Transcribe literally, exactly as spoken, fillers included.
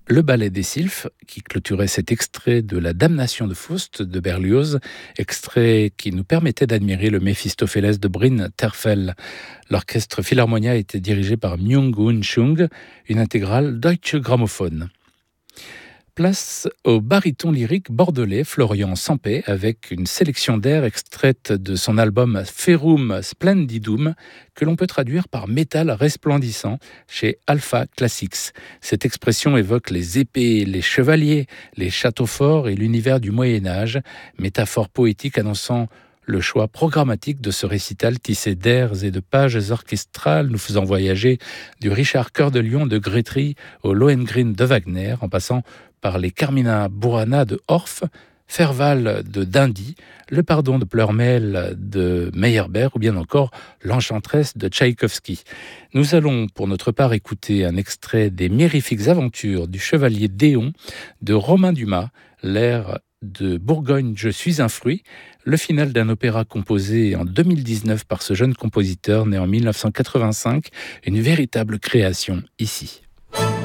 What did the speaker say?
Le ballet des Sylphes, qui clôturait cet extrait de La Damnation de Faust de Berlioz, extrait qui nous permettait d'admirer le Méphistophélès de Bryn Terfel. L'orchestre Philharmonia était dirigé par Myung-Hoon Chung, une intégrale Deutsche Grammophon. Place au baryton lyrique bordelais Florian Sampé avec une sélection d'airs extraite de son album Ferrum Splendidum que l'on peut traduire par métal resplendissant chez Alpha Classics. Cette expression évoque les épées, les chevaliers, les châteaux forts et l'univers du Moyen-Âge, métaphore poétique annonçant le choix programmatique de ce récital tissé d'airs et de pages orchestrales nous faisant voyager du Richard Cœur de Lion de Grétry au Lohengrin de Wagner, en passant par les Carmina Burana de Orff, Ferval de Dindy, Le Pardon de Pleurmel de Meyerbeer ou bien encore L'Enchanteresse de Tchaïkovski. Nous allons pour notre part écouter un extrait des mirifiques aventures du chevalier Déon de Romain Dumas, l'air de Bourgogne, je suis un fruit, le final d'un opéra composé en deux mille dix-neuf par ce jeune compositeur né en mille neuf cent quatre-vingt-cinq, une véritable création ici.